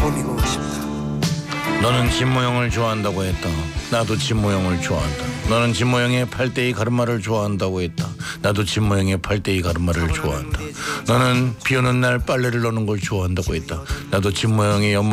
봄이고 싶다. 너는 집 모형을 좋아한다고 했다. 나도 집 모형을 좋아한다. 너는 집 모형의 팔대이 가르마를 좋아한다고 했다. 나도 집 모형의 팔대이 가르마를 좋아한다. 너는 비 오는 날 빨래를 넣는 걸 좋아한다고 했다. 나도 집 모형의 연못